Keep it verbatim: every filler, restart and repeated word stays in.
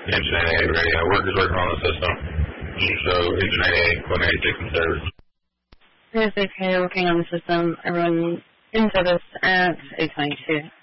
Engine eight A radio. Workers working on the system. So Engine eight A, Quinn eighty-six in service. Yes, okay, working on the system. Everyone in service at eight twenty-two.